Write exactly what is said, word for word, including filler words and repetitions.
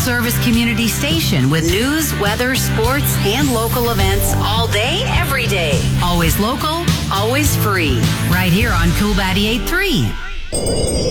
full-service community station with news, weather, sports, and local events all day, every day. Always local, always free. Right here on Cool ninety-eight point three.